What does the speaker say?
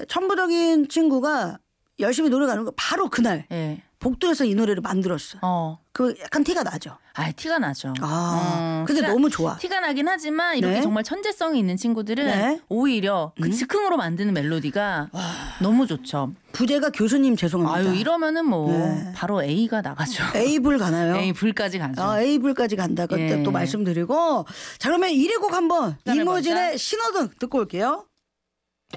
천부적인 친구가 열심히 노력하는 거 바로 그날 예. 복도에서 이 노래를 만들었어. 그 약간 티가 나죠. 아, 티가 나죠. 근데 너무 좋아. 티가 나긴 하지만 이렇게 네. 정말 천재성이 있는 친구들은 네. 오히려 그 즉흥으로 만드는 멜로디가 너무 좋죠. 부제가 교수님 죄송합니다. 아유, 이러면은 뭐 네. 바로 A가 나가죠. A불 가나요? A불까지 가죠. A불까지 간다. 그때 예. 또 말씀드리고 자 그러면 1위 곡 한번 시간을 이모진의 보자. 신호등 듣고 올게요.